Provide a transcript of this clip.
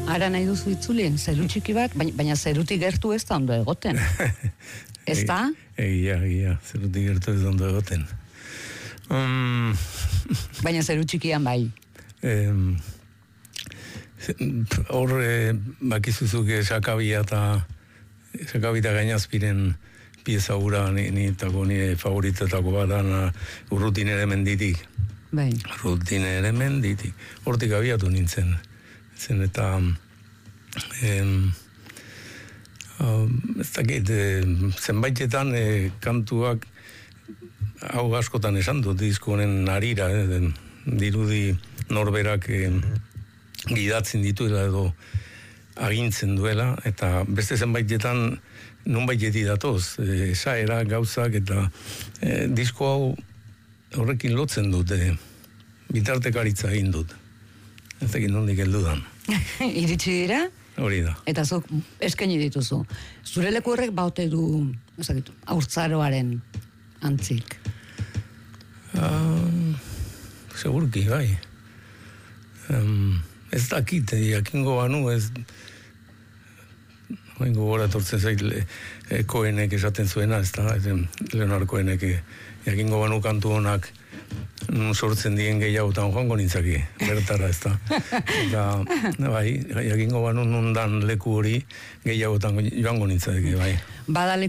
Ara nahi duzu itzuli, zeru txiki bat, baina zerutik gertu ez da ondo egoten. Ez da? Egia, zerutik gertu ez da ondo egoten. Baina zeru txikian bai. Hor, bakizuzuk sakabita gainazpiren pieza hura nire favoritetako bat urrutin ere menditik. Bai. Urrutin ere menditik. Hortik abiatu nintzen. Eta ez dakit, zenbaitetan kantuak hau askotan esan dut disko honen harira, dirudi norberak gidatzen dituela edo agintzen duela, eta beste zenbaitetan nunbaiteti datoz, esaera gauzak, eta disko hau horrekin lotzen dut, bitartekaritza egin dut. Ez dakit nondik heldudan. Iritsi dira? Hori da. Eta zuk eskaini dituzu. Zure leku horrek baute du, haurtzaroaren antzik. Segurki, bai. Ez dakit, jakingo banu, ez... Gogora etortzen zait Koenek esaten zuena, ez da, Leonard Koenek jakingo banu kantu honak sortzen dien gehiagotan joango nintzaki, bertara, ez da. Eta, bai, jakingo banu nondan leku hori gehiagotan joango nintzaki, bai. Bada